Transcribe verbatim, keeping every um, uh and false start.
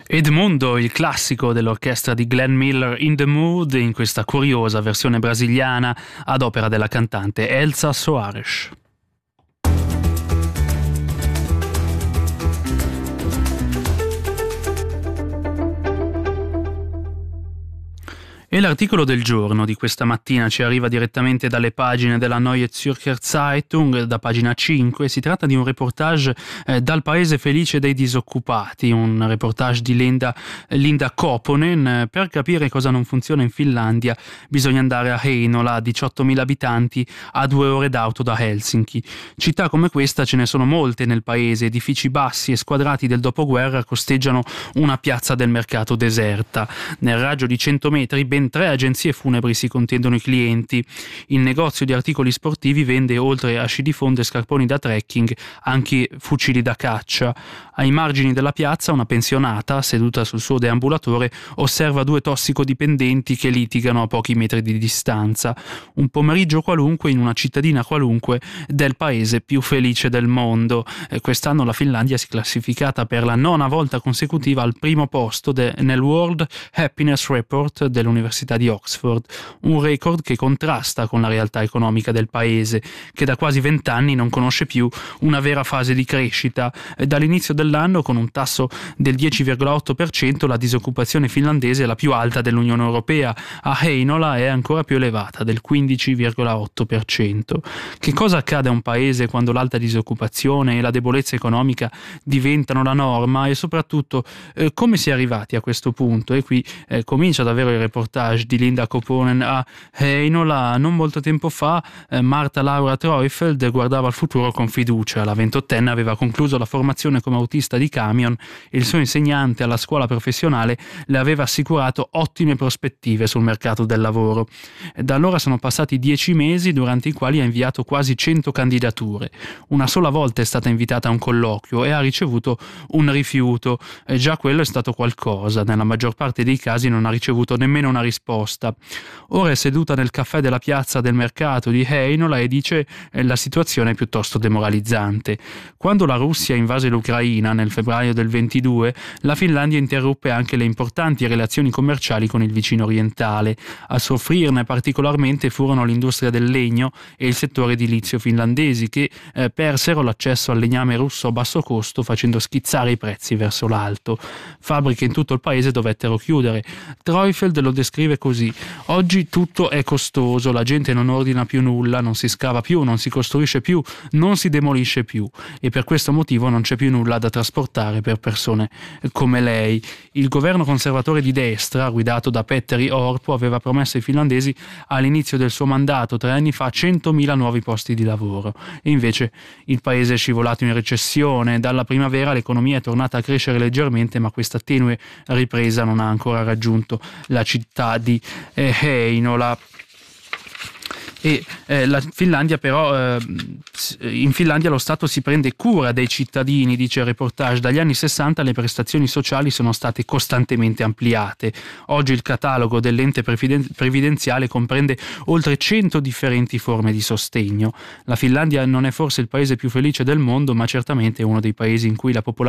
Edmundo, il classico dell'orchestra di Glenn Miller, In the Mood, in questa curiosa versione brasiliana ad opera della cantante Elza Soares. E l'articolo del giorno di questa mattina ci arriva direttamente dalle pagine della Neue Zürcher Zeitung, da pagina cinque. Si tratta di un reportage eh, dal paese felice dei disoccupati, un reportage di Linda, Linda Koponen. Per capire cosa non funziona in Finlandia bisogna andare a Heinola, diciottomila abitanti, a due ore d'auto da Helsinki. Città come questa ce ne sono molte nel paese, edifici bassi e squadrati del dopoguerra costeggiano una piazza del mercato deserta. Nel raggio di cento metri ben tre agenzie funebri si contendono i clienti. Il negozio di articoli sportivi vende, oltre a sci di fondo e scarponi da trekking, anche fucili da caccia. Ai margini della piazza una pensionata, seduta sul suo deambulatore, osserva due tossicodipendenti che litigano a pochi metri di distanza. Un pomeriggio qualunque in una cittadina qualunque del paese più felice del mondo. Quest'anno la Finlandia si è classificata per la nona volta consecutiva al primo posto de- nel World Happiness Report dell'Università di Oxford, un record che contrasta con la realtà economica del paese, che da quasi vent'anni non conosce più una vera fase di crescita. Dall'inizio dell'anno, con un tasso del dieci virgola otto per cento, la disoccupazione finlandese è la più alta dell'Unione Europea. A Heinola è ancora più elevata, del quindici virgola otto per cento. Che cosa accade a un paese quando l'alta disoccupazione e la debolezza economica diventano la norma, e soprattutto eh, come si è arrivati a questo punto? E qui eh, comincia davvero il reportage di Linda Koponen a Heinola. Non molto tempo fa eh, Marta Laura Treufeld guardava al futuro con fiducia. La ventottenne aveva concluso la formazione come autista di camion e il suo insegnante alla scuola professionale le aveva assicurato ottime prospettive sul mercato del lavoro. Da allora sono passati dieci mesi durante i quali ha inviato quasi cento candidature. Una sola volta è stata invitata a un colloquio e ha ricevuto un rifiuto. E già quello è stato qualcosa. Nella maggior parte dei casi non ha ricevuto nemmeno una risposta. Ora è seduta nel caffè della piazza del mercato di Heinola e dice eh, la situazione è piuttosto demoralizzante. Quando la Russia invase l'Ucraina nel febbraio del ventidue, la Finlandia interruppe anche le importanti relazioni commerciali con il vicino orientale. A soffrirne particolarmente furono l'industria del legno e il settore edilizio finlandesi, che eh, persero l'accesso al legname russo a basso costo, facendo schizzare i prezzi verso l'alto. Fabbriche in tutto il paese dovettero chiudere. Treufeld lo descrive così: oggi tutto è costoso, la gente non ordina più nulla, non si scava più, non si costruisce più, non si demolisce più, e per questo motivo non c'è più nulla da trasportare per persone come lei. Il governo conservatore di destra, guidato da Petteri Orpo, aveva promesso ai finlandesi all'inizio del suo mandato, tre anni fa, centomila nuovi posti di lavoro, e invece il paese è scivolato in recessione. Dalla primavera l'economia è tornata a crescere leggermente, ma questa tenue ripresa non ha ancora raggiunto la città di eh, Heinola. E eh, la Finlandia però eh, in Finlandia lo Stato si prende cura dei cittadini, dice il reportage. Dagli anni sessanta le prestazioni sociali sono state costantemente ampliate. Oggi il catalogo dell'ente previdenziale comprende oltre cento differenti forme di sostegno. La Finlandia non è forse il paese più felice del mondo, ma certamente è uno dei paesi in cui la popolazione